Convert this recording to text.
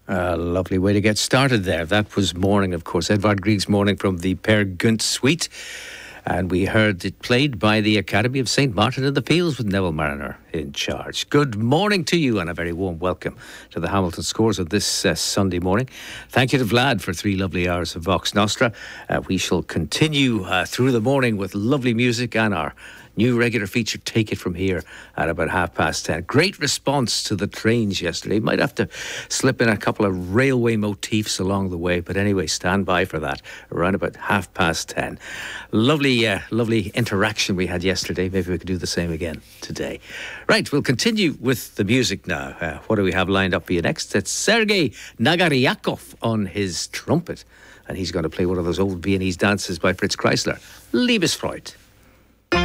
Lovely way to get started there. That was Morning, of course. Edvard Grieg's Morning from the Per Gynt Suite. And we heard it played by the Academy of St. Martin in the Fields with Neville Mariner in charge. Good morning to you and a very warm welcome to the Hamilton Scores of this Sunday morning. Thank you to Vlad for 3 lovely hours of Vox Nostra. We shall continue through the morning with lovely music and our new regular feature, Take It From Here, at about 10:30. Great response to the trains yesterday. Might have to slip in a couple of railway motifs along the way, but anyway, stand by for that around about 10:30. Lovely interaction we had yesterday. Maybe we could do the same again today. Right, we'll continue with the music now. What do we have lined up for you next? It's Sergei Nagaryakov on his trumpet, and he's going to play one of those old Viennese dances by Fritz Kreisler, Liebesfreud.